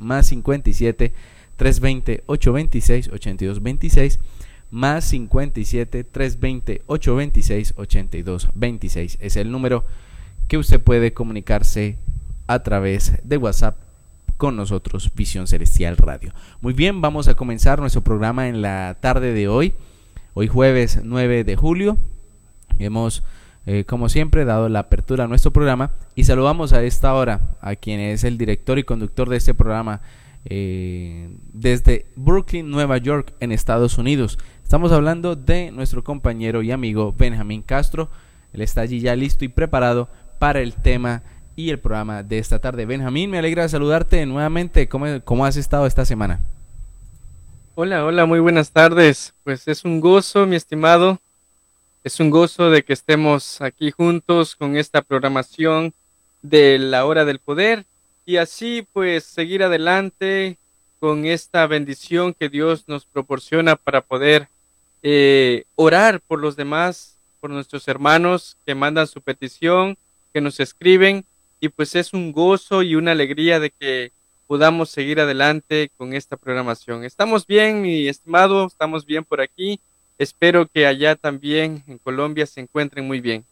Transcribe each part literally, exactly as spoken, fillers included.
más cincuenta y siete, trescientos veinte, ochocientos veintiséis, ochenta y dos veintiséis, más cincuenta y siete, trescientos veinte, ochocientos veintiséis, ochenta y dos veintiséis. Es el número que usted puede comunicarse a través de WhatsApp con nosotros, Visión Celestial Radio. Muy bien, vamos a comenzar nuestro programa en la tarde de hoy, hoy jueves nueve de julio. Hemos, eh, como siempre, dado la apertura a nuestro programa y saludamos a esta hora a quien es el director y conductor de este programa eh, desde Brooklyn, Nueva York, en Estados Unidos. Estamos hablando de nuestro compañero y amigo Benjamín Castro. Él está allí ya listo y preparado para el tema y el programa de esta tarde. Benjamín, me alegra saludarte nuevamente. ¿Cómo, cómo has estado esta semana? Hola, hola, muy buenas tardes. Pues es un gozo, mi estimado. Es un gozo de que estemos aquí juntos con esta programación de la Hora del Poder y así pues seguir adelante con esta bendición que Dios nos proporciona para poder eh, orar por los demás, por nuestros hermanos que mandan su petición, que nos escriben, y pues es un gozo y una alegría de que podamos seguir adelante con esta programación. Estamos bien, mi estimado, estamos bien por aquí. Espero que allá también en Colombia se encuentren muy bien.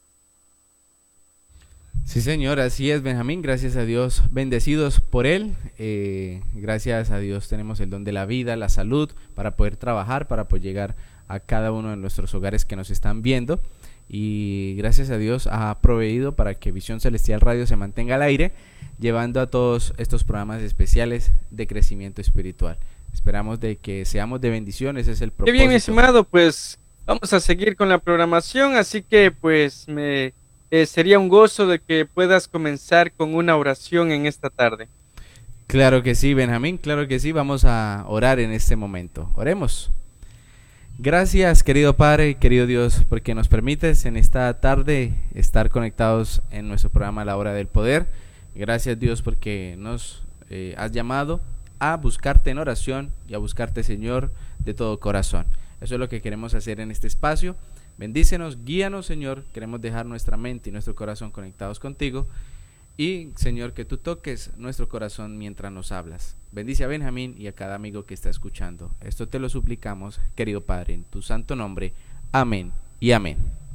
Sí, señor, así es, Benjamín. Gracias a Dios, bendecidos por él. Eh, gracias a Dios tenemos el don de la vida, la salud, para poder trabajar, para poder llegar a cada uno de nuestros hogares que nos están viendo. Y gracias a Dios ha proveído para que Visión Celestial Radio se mantenga al aire, llevando a todos estos programas especiales de crecimiento espiritual. Esperamos de que seamos de bendiciones, ese es el propósito. Qué bien, mi estimado, pues vamos a seguir con la programación, así que pues me eh, sería un gozo de que puedas comenzar con una oración en esta tarde. Claro que sí, Benjamín, claro que sí, vamos a orar en este momento. Oremos. Gracias, querido Padre, querido Dios, porque nos permites en esta tarde estar conectados en nuestro programa La Hora del Poder. Gracias, Dios, porque nos eh, has llamado a buscarte en oración y a buscarte, Señor, de todo corazón. Eso es lo que queremos hacer en este espacio. Bendícenos, guíanos, Señor. Queremos dejar nuestra mente y nuestro corazón conectados contigo. Y, Señor, que tú toques nuestro corazón mientras nos hablas. Bendice a Benjamín y a cada amigo que está escuchando. Esto te lo suplicamos, querido Padre, en tu santo nombre. Amén y amén.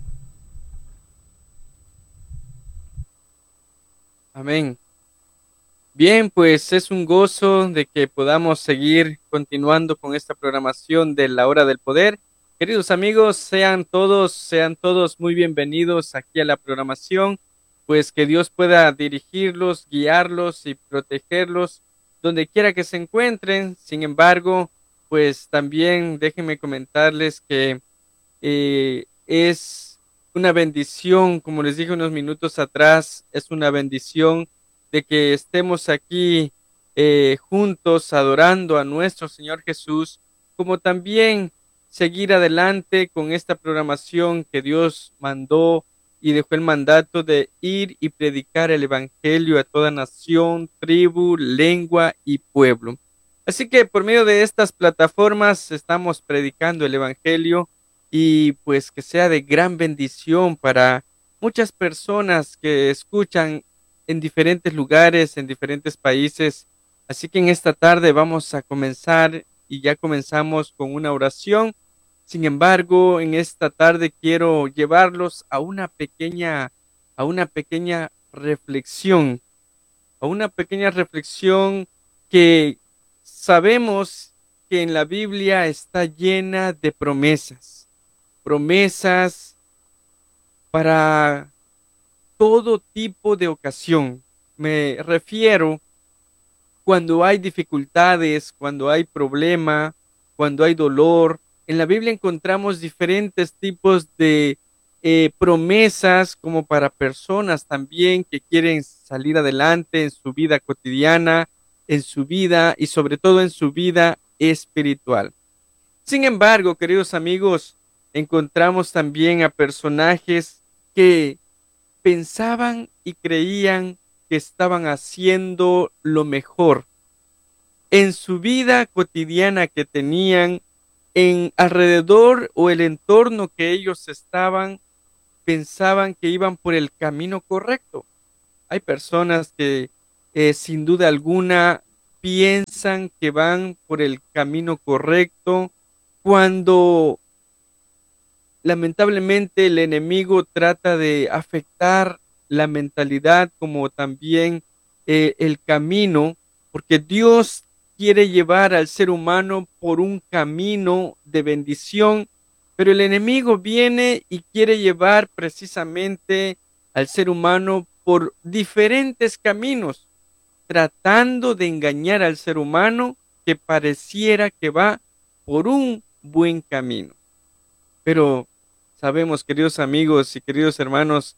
Amén. Bien, pues es un gozo de que podamos seguir continuando con esta programación de la Hora del Poder. Queridos amigos, sean todos, sean todos muy bienvenidos aquí a la programación. Pues que Dios pueda dirigirlos, guiarlos y protegerlos donde quiera que se encuentren. Sin embargo, pues también déjenme comentarles que eh, es una bendición, como les dije unos minutos atrás, es una bendición de que estemos aquí eh, juntos adorando a nuestro Señor Jesús, como también seguir adelante con esta programación que Dios mandó y dejó el mandato de ir y predicar el evangelio a toda nación, tribu, lengua y pueblo. Así que por medio de estas plataformas estamos predicando el evangelio y pues que sea de gran bendición para muchas personas que escuchan en diferentes lugares, en diferentes países. Así que en esta tarde vamos a comenzar y ya comenzamos con una oración. Sin embargo, en esta tarde quiero llevarlos a una pequeña, a una pequeña reflexión, a una pequeña reflexión que sabemos que en la Biblia está llena de promesas, promesas para todo tipo de ocasión. Me refiero cuando hay dificultades, cuando hay problema, cuando hay dolor. En la Biblia encontramos diferentes tipos de eh, promesas como para personas también que quieren salir adelante en su vida cotidiana, en su vida y sobre todo en su vida espiritual. Sin embargo, queridos amigos, encontramos también a personajes que pensaban y creían que estaban haciendo lo mejor en su vida cotidiana que tenían, en alrededor o el entorno que ellos estaban, pensaban que iban por el camino correcto. Hay personas que eh, sin duda alguna piensan que van por el camino correcto, cuando lamentablemente el enemigo trata de afectar la mentalidad como también eh, el camino, porque Dios quiere llevar al ser humano por un camino de bendición, pero el enemigo viene y quiere llevar precisamente al ser humano por diferentes caminos, tratando de engañar al ser humano que pareciera que va por un buen camino. Pero sabemos, queridos amigos y queridos hermanos,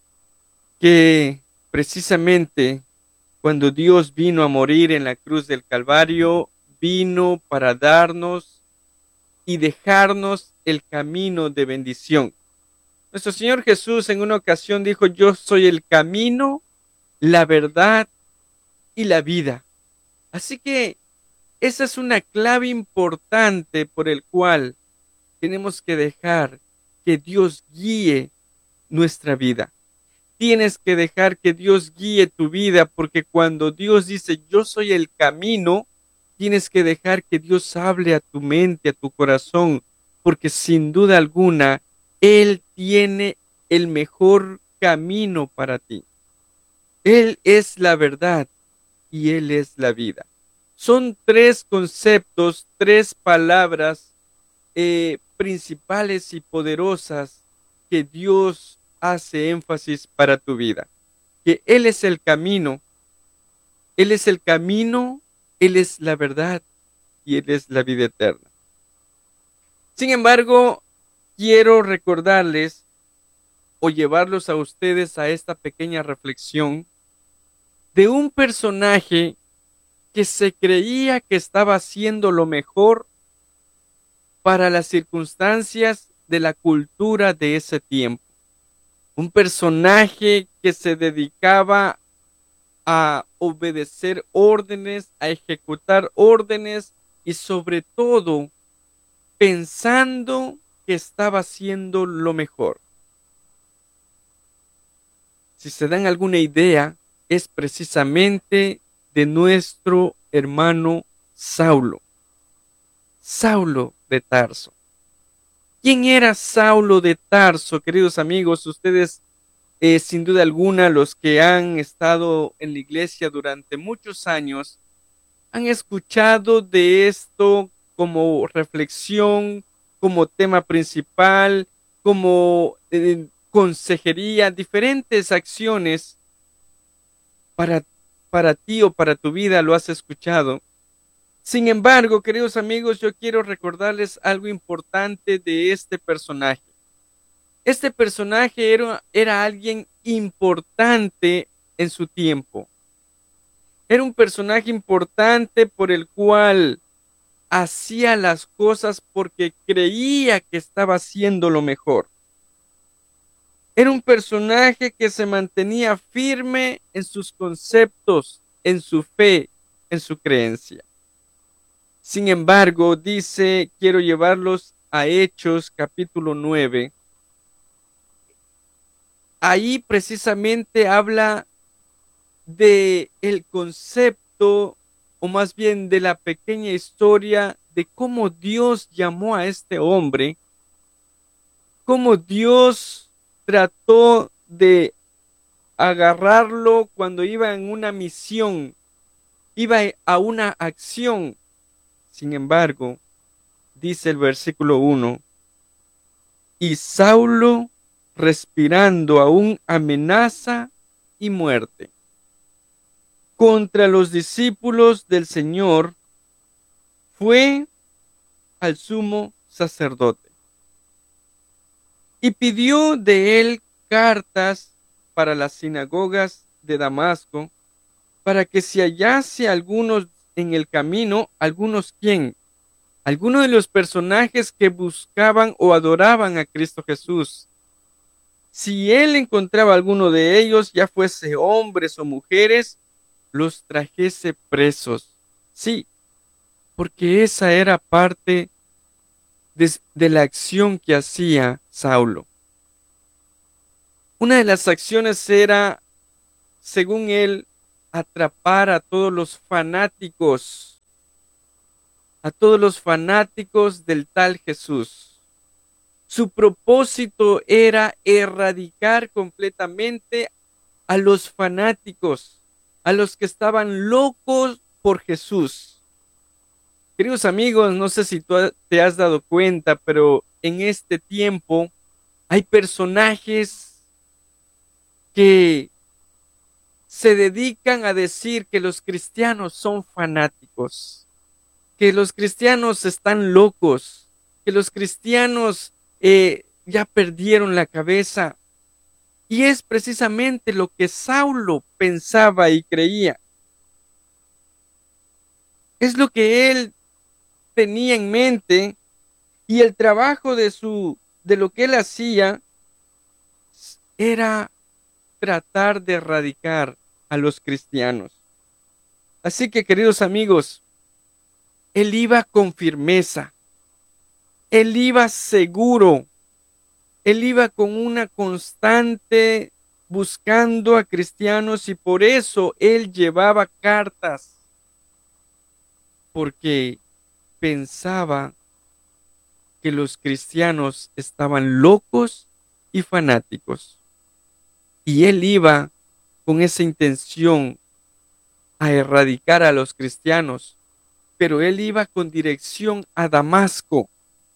que precisamente cuando Dios vino a morir en la cruz del Calvario, vino para darnos y dejarnos el camino de bendición. Nuestro Señor Jesús en una ocasión dijo: yo soy el camino, la verdad y la vida. Así que esa es una clave importante por el cual tenemos que dejar que Dios guíe nuestra vida. Tienes que dejar que Dios guíe tu vida, porque cuando Dios dice yo soy el camino, tienes que dejar que Dios hable a tu mente, a tu corazón, porque sin duda alguna Él tiene el mejor camino para ti. Él es la verdad y Él es la vida. Son tres conceptos, tres palabras eh, principales y poderosas que Dios hace énfasis para tu vida. Que Él es el camino, Él es el camino, Él es la verdad y Él es la vida eterna. Sin embargo, quiero recordarles o llevarlos a ustedes a esta pequeña reflexión de un personaje que se creía que estaba haciendo lo mejor para las circunstancias de la cultura de ese tiempo. Un personaje que se dedicaba a obedecer órdenes, a ejecutar órdenes y sobre todo pensando que estaba haciendo lo mejor. Si se dan alguna idea, es precisamente de nuestro hermano Saulo. Saulo de Tarso. ¿Quién era Saulo de Tarso, queridos amigos? Ustedes, eh, sin duda alguna, los que han estado en la iglesia durante muchos años, han escuchado de esto como reflexión, como tema principal, como eh, consejería, diferentes acciones para, para ti o para tu vida lo has escuchado. Sin embargo, queridos amigos, yo quiero recordarles algo importante de este personaje. Este personaje era, era alguien importante en su tiempo. Era un personaje importante por el cual hacía las cosas porque creía que estaba haciendo lo mejor. Era un personaje que se mantenía firme en sus conceptos, en su fe, en su creencia. Sin embargo, dice, quiero llevarlos a Hechos capítulo nueve. Ahí precisamente habla de el concepto, o más bien de la pequeña historia de cómo Dios llamó a este hombre, cómo Dios trató de agarrarlo cuando iba en una misión, iba a una acción. Sin embargo, dice el versículo uno, y Saulo, respirando aún amenaza y muerte contra los discípulos del Señor, fue al sumo sacerdote y pidió de él cartas para las sinagogas de Damasco, para que si hallase algunos en el camino, algunos quién, algunos de los personajes que buscaban o adoraban a Cristo Jesús. Si él encontraba alguno de ellos, ya fuese hombres o mujeres, los trajese presos. Sí, porque esa era parte de, de la acción que hacía Saulo. Una de las acciones era, según él, atrapar a todos los fanáticos, a todos los fanáticos del tal Jesús. Su propósito era erradicar completamente a los fanáticos, a los que estaban locos por Jesús. Queridos amigos, no sé si tú te has dado cuenta, pero en este tiempo hay personajes que se dedican a decir que los cristianos son fanáticos, que los cristianos están locos, que los cristianos eh, ya perdieron la cabeza. Y es precisamente lo que Saulo pensaba y creía. Es lo que él tenía en mente, y el trabajo de su de lo que él hacía era tratar de erradicar a los cristianos. Así que, queridos amigos, él iba con firmeza, él iba seguro, él iba con una constante buscando a cristianos, y por eso él llevaba cartas, porque pensaba que los cristianos estaban locos y fanáticos. Y él iba con esa intención a erradicar a los cristianos, pero él iba con dirección a Damasco.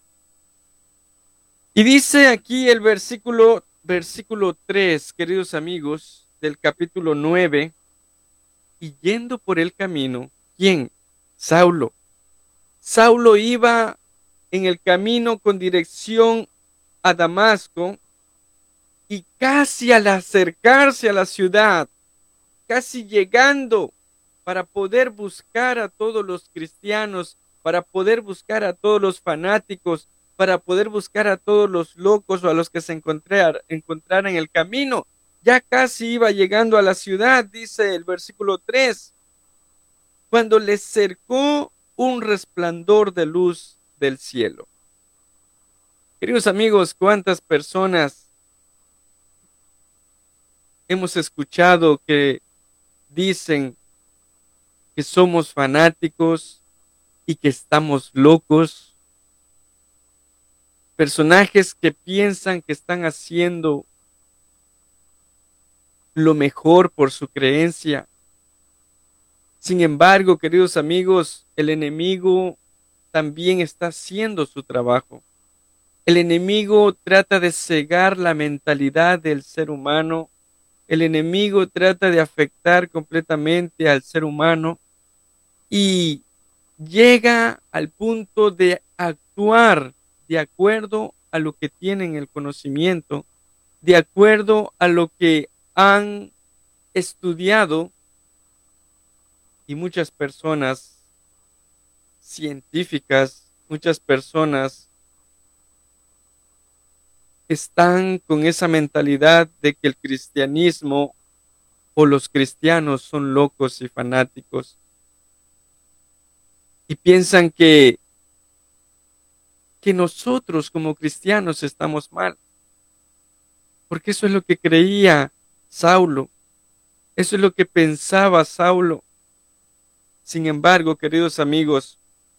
Y dice aquí el versículo, versículo tres, queridos amigos, del capítulo nueve, y yendo por el camino, ¿quién? Saulo. Saulo iba en el camino con dirección a Damasco, y casi al acercarse a la ciudad, casi llegando para poder buscar a todos los cristianos, para poder buscar a todos los fanáticos, para poder buscar a todos los locos o a los que se encontraran en el camino, ya casi iba llegando a la ciudad, dice el versículo tres, cuando le cercó un resplandor de luz del cielo. Queridos amigos, ¿cuántas personas hemos escuchado que dicen que somos fanáticos y que estamos locos? Personajes que piensan que están haciendo lo mejor por su creencia. Sin embargo, queridos amigos, el enemigo también está haciendo su trabajo. El enemigo trata de cegar la mentalidad del ser humano. El enemigo trata de afectar completamente al ser humano y llega al punto de actuar de acuerdo a lo que tienen el conocimiento, de acuerdo a lo que han estudiado, y muchas personas científicas, muchas personas están con esa mentalidad de que el cristianismo o los cristianos son locos y fanáticos, y piensan que que nosotros como cristianos estamos mal, porque eso es lo que creía Saulo, eso es lo que pensaba Saulo. Sin embargo, queridos amigos,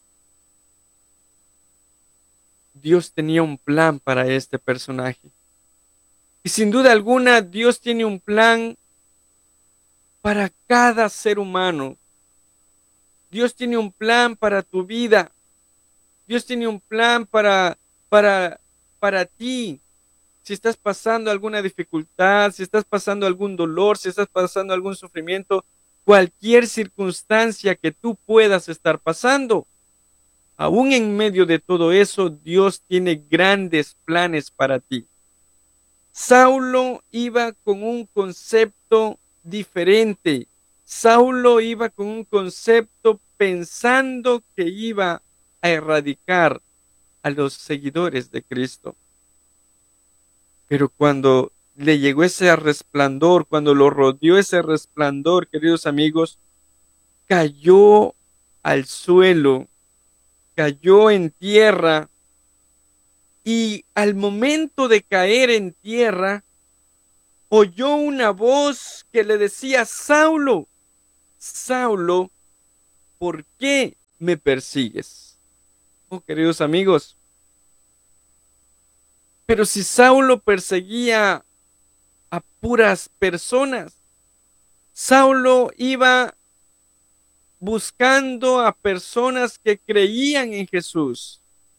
Dios tenía un plan para este personaje. Y sin duda alguna, Dios tiene un plan para cada ser humano. Dios tiene un plan para tu vida. Dios tiene un plan para, para, para ti. Si estás pasando alguna dificultad, si estás pasando algún dolor, si estás pasando algún sufrimiento, cualquier circunstancia que tú puedas estar pasando, aún en medio de todo eso, Dios tiene grandes planes para ti. Saulo iba con un concepto diferente. Saulo iba con un concepto pensando que iba a erradicar a los seguidores de Cristo. Pero cuando le llegó ese resplandor, cuando lo rodeó ese resplandor, queridos amigos, cayó al suelo, cayó en tierra, y al momento de caer en tierra, oyó una voz que le decía: Saulo, Saulo, ¿por qué me persigues? Oh, queridos amigos, pero si Saulo perseguía a puras personas, Saulo iba buscando a personas que creían en Jesús.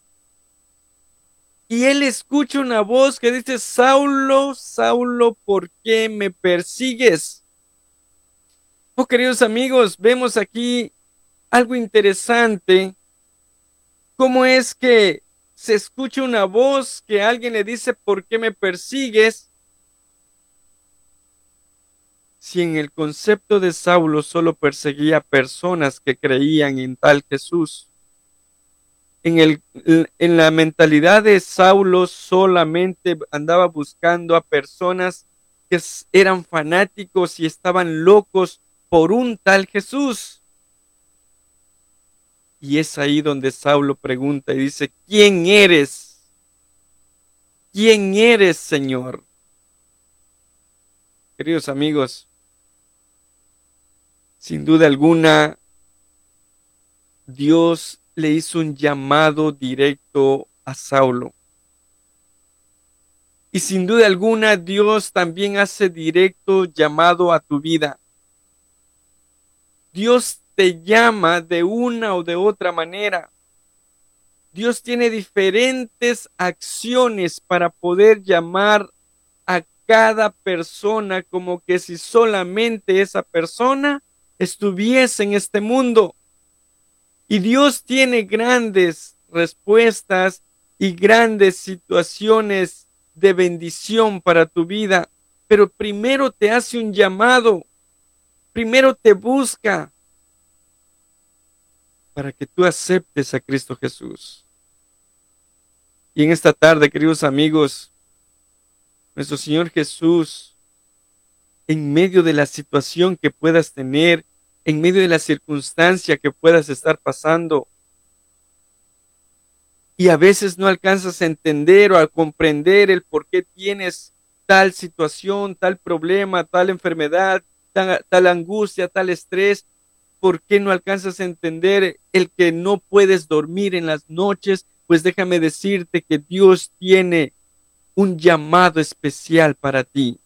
Y él escucha una voz que dice: Saulo, Saulo, ¿por qué me persigues? Oh, queridos amigos, vemos aquí algo interesante. ¿Cómo es que se escucha una voz que alguien le dice: ¿por qué me persigues? Si en el concepto de Saulo solo perseguía personas que creían en tal Jesús. En, el, en la mentalidad de Saulo solamente andaba buscando a personas que eran fanáticos y estaban locos por un tal Jesús. Y es ahí donde Saulo pregunta y dice: ¿quién eres? ¿Quién eres, Señor? Queridos amigos, sin duda alguna, Dios le hizo un llamado directo a Saulo. Y sin duda alguna, Dios también hace directo llamado a tu vida. Dios te llama de una o de otra manera. Dios tiene diferentes acciones para poder llamar a cada persona, como que si solamente esa persona estuviese en este mundo. Y Dios tiene grandes respuestas y grandes situaciones de bendición para tu vida, pero primero te hace un llamado, primero te busca para que tú aceptes a Cristo Jesús. Y en esta tarde, queridos amigos, nuestro Señor Jesús, en medio de la situación que puedas tener, en medio de la circunstancia que puedas estar pasando, y a veces no alcanzas a entender o a comprender el por qué tienes tal situación, tal problema, tal enfermedad, tal, tal angustia, tal estrés, por qué no alcanzas a entender el que no puedes dormir en las noches, pues déjame decirte que Dios tiene un llamado especial para ti.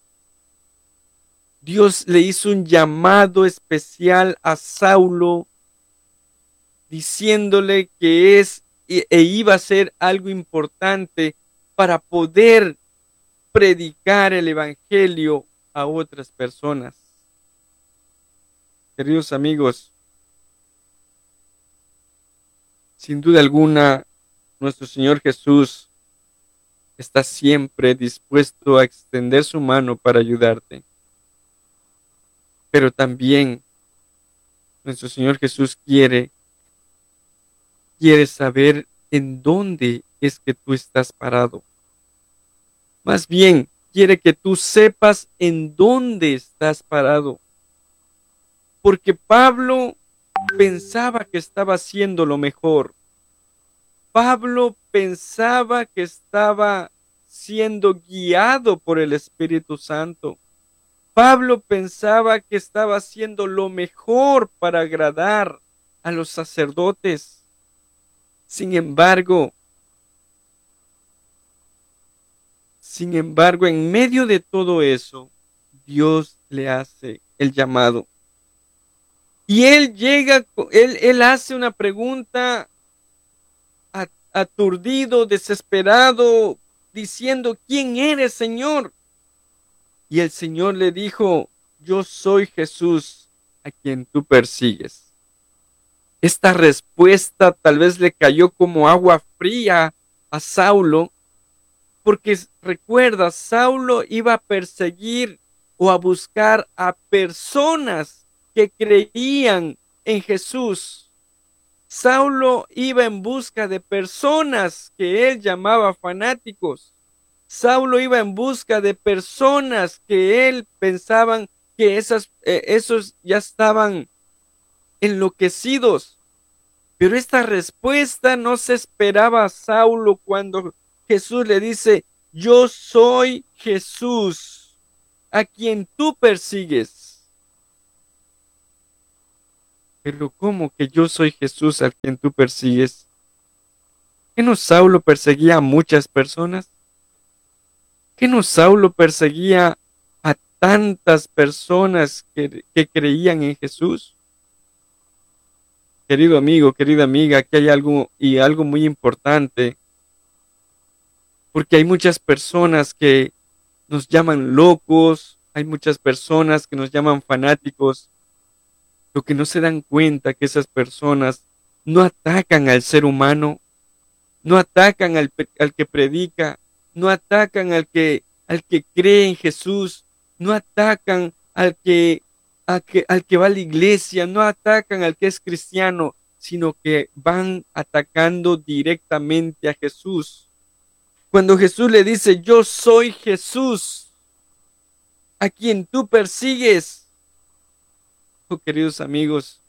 Dios le hizo un llamado especial a Saulo, diciéndole que es e iba a ser algo importante para poder predicar el evangelio a otras personas. Queridos amigos, sin duda alguna, nuestro Señor Jesús está siempre dispuesto a extender su mano para ayudarte. Pero también nuestro Señor Jesús quiere, quiere saber en dónde es que tú estás parado. Más bien, quiere que tú sepas en dónde estás parado. Porque Pablo pensaba que estaba haciendo lo mejor. Pablo pensaba que estaba siendo guiado por el Espíritu Santo. Pablo pensaba que estaba haciendo lo mejor para agradar a los sacerdotes. Sin embargo, sin embargo, en medio de todo eso, Dios le hace el llamado. Y él llega, él, él hace una pregunta aturdido, desesperado, diciendo: ¿quién eres, Señor? Y el Señor le dijo: yo soy Jesús a quien tú persigues. Esta respuesta tal vez le cayó como agua fría a Saulo, porque recuerda, Saulo iba a perseguir o a buscar a personas que creían en Jesús. Saulo iba en busca de personas que él llamaba fanáticos. Saulo iba en busca de personas que él pensaban que esas, eh, esos ya estaban enloquecidos. Pero esta respuesta no se esperaba a Saulo cuando Jesús le dice: yo soy Jesús a quien tú persigues. Pero ¿cómo que yo soy Jesús al quien tú persigues? ¿Qué no Saulo perseguía a muchas personas? ¿Qué no Saulo perseguía a tantas personas que, que creían en Jesús? Querido amigo, querida amiga, aquí hay algo y algo muy importante, porque hay muchas personas que nos llaman locos, hay muchas personas que nos llaman fanáticos, lo que no se dan cuenta que esas personas no atacan al ser humano, no atacan al, pe- al que predica, no atacan al que, al que cree en Jesús, no atacan al que, a que, al que va a la iglesia, no atacan al que es cristiano, sino que van atacando directamente a Jesús. Cuando Jesús le dice, yo soy Jesús, a quien tú persigues, oh, queridos amigos,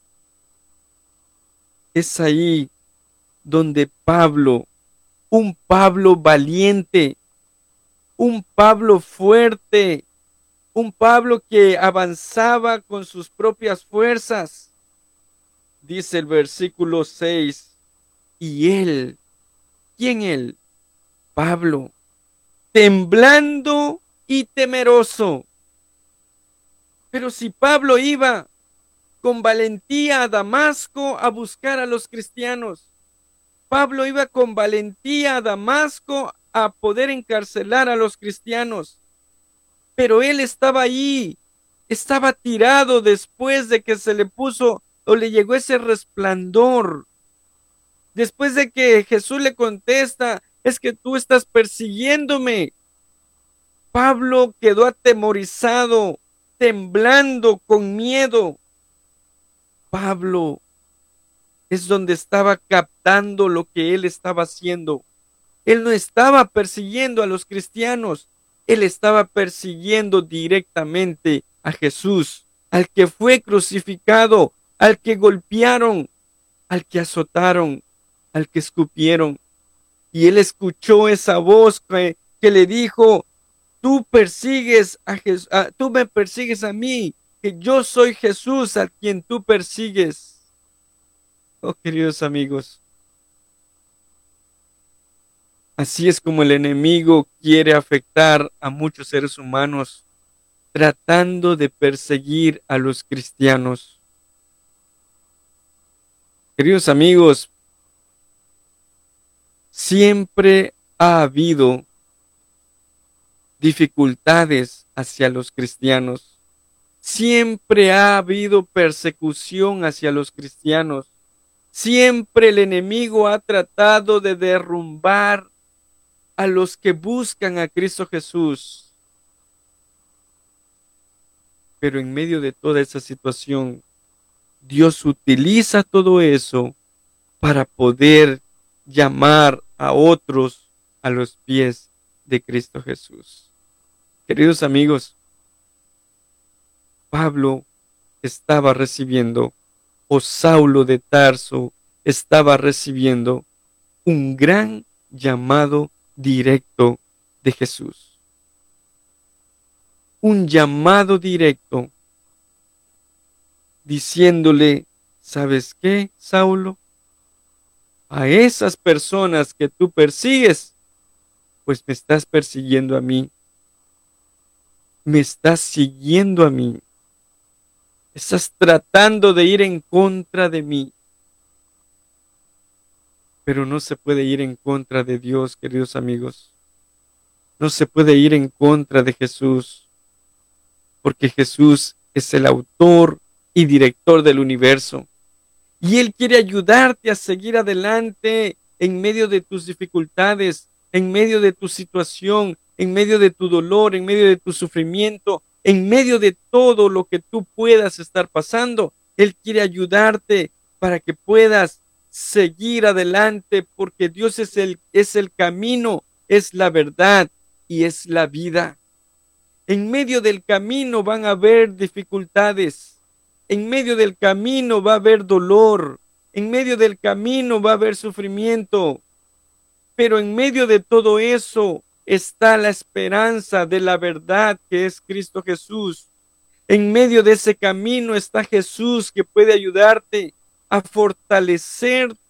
es ahí donde Pablo, un Pablo valiente, un Pablo fuerte, un Pablo que avanzaba con sus propias fuerzas. Dice el versículo seis, y él, ¿quién él? Pablo, temblando y temeroso. Pero si Pablo iba con valentía a Damasco a buscar a los cristianos, Pablo iba con valentía a Damasco a poder encarcelar a los cristianos, pero él estaba ahí, estaba tirado después de que se le puso o le llegó ese resplandor, después de que Jesús le contesta, es que tú estás persiguiéndome. Pablo quedó atemorizado, temblando con miedo. Pablo es donde estaba captando lo que él estaba haciendo. Él no estaba persiguiendo a los cristianos, él estaba persiguiendo directamente a Jesús, al que fue crucificado, al que golpearon, al que azotaron, al que escupieron. Y él escuchó esa voz que, que le dijo, tú persigues a Jesús, tú me persigues a mí, que yo soy Jesús a quien tú persigues. Oh, queridos amigos, así es como el enemigo quiere afectar a muchos seres humanos, tratando de perseguir a los cristianos. Queridos amigos, siempre ha habido dificultades hacia los cristianos. Siempre ha habido persecución hacia los cristianos. Siempre el enemigo ha tratado de derrumbar a los que buscan a Cristo Jesús. Pero en medio de toda esa situación, Dios utiliza todo eso para poder llamar a otros a los pies de Cristo Jesús. Queridos amigos, Pablo estaba recibiendo, o Saulo de Tarso estaba recibiendo un gran llamado directo de Jesús. Un llamado directo diciéndole, ¿sabes qué, Saulo? A esas personas que tú persigues, pues me estás persiguiendo a mí. Me estás siguiendo a mí. Estás tratando de ir en contra de mí. Pero no se puede ir en contra de Dios, queridos amigos. No se puede ir en contra de Jesús, porque Jesús es el autor y director del universo. Y Él quiere ayudarte a seguir adelante en medio de tus dificultades, en medio de tu situación, en medio de tu dolor, en medio de tu sufrimiento, en medio de todo lo que tú puedas estar pasando. Él quiere ayudarte para que puedas seguir adelante, porque Dios es el, es el camino, es la verdad y es la vida. En medio del camino van a haber dificultades. En medio del camino va a haber dolor. En medio del camino va a haber sufrimiento. Pero en medio de todo eso está la esperanza de la verdad que es Cristo Jesús. En medio de ese camino está Jesús, que puede ayudarte a fortalecer